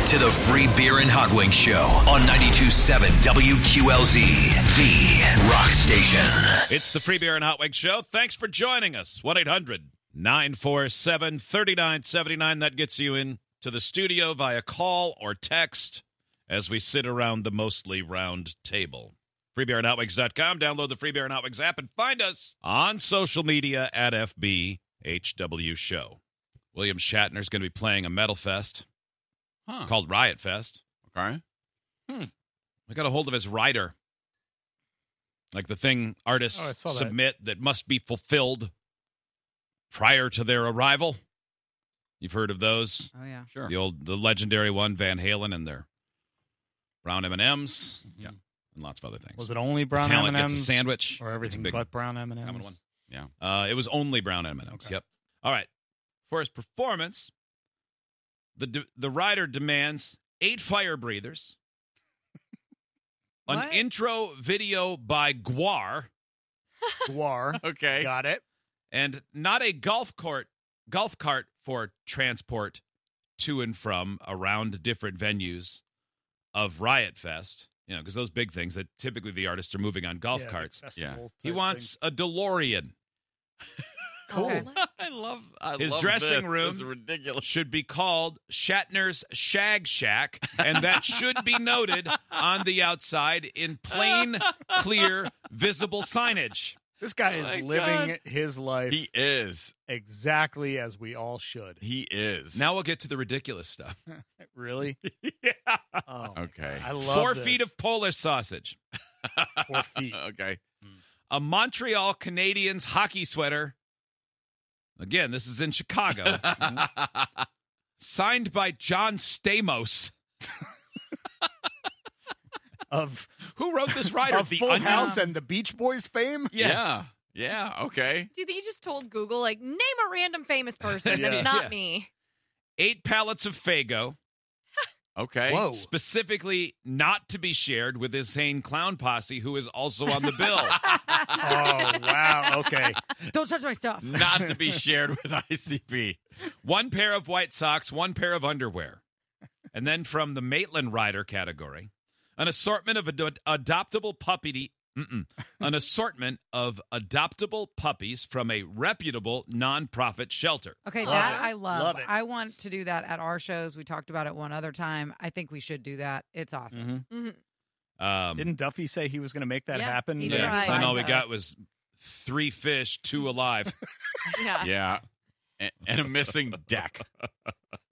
to the Free Beer and Hot Wings Show on 92.7 WQLZ, the rock station. It's the Free Beer and Hot Wings Show. Thanks for joining us. 1-800-947-3979. That gets you in to the studio via call or text as we sit around the mostly round table. FreeBeerandHotWings.com. Download the Free Beer and Hot Wings app and find us on social media at FBHW Show. William Shatner's going to be playing a metal fest called Riot Fest. Okay. I got a hold of his rider. Like the thing artists submit that must be fulfilled prior to their arrival. You've heard of those? Oh, yeah. Sure. The legendary one, Van Halen and their brown M&Ms. Mm-hmm. Yeah. And lots of other things. Was it only brown Talent M&Ms? gets a sandwich. Or everything It's a big but brown M&Ms? common one. Yeah. It was only brown M&Ms. Okay. Yep. All right. For his performance, the rider demands 8 fire breathers, an What? intro video by Gwar, Guar. Okay. Got it. and not a golf cart for transport to and from around different venues of Riot Fest. You know, because those big things that typically the artists are moving on golf Yeah, carts. festival He type wants a DeLorean. Cool. Okay. I love His love dressing this. room This is ridiculous. should be called Shatner's Shag Shack, and that should be noted on the outside in plain, clear, visible signage. This guy is my living his life He is. exactly as we all should. He is. Now we'll get to the ridiculous stuff. Really? Yeah. Oh, Okay. I love 4 this. feet of Polish sausage, 4 feet. Okay. a Montreal Canadiens hockey sweater. Again, this is in Chicago. Signed by John Stamos. Of Who wrote this rider? of The Full Onion? House and the Beach Boys fame? Yes. Yeah. Yeah. Okay. Do you think you just told Google, like, name a random famous person Yeah. that's not Yeah. me? 8 pallets of Faygo. Okay. Whoa. Specifically not to be shared with Insane Clown Posse, who is also on the bill. Oh, wow. Okay. Don't touch my stuff. Not to be shared with ICP. 1 pair of white socks, 1 pair of underwear. And then from the Maitland Rider category, an assortment of adoptable puppies from a reputable nonprofit shelter. Okay, Love that it. I love. Love it. I want to do that at our shows. We talked about it one other time. I think we should do that. It's awesome. Mhm. Mhm. Didn't Duffy say he was going to make that Yeah, happen? he Yeah. tried. And all we Right. got was 3 fish, 2 alive. Yeah. Yeah. And a missing deck.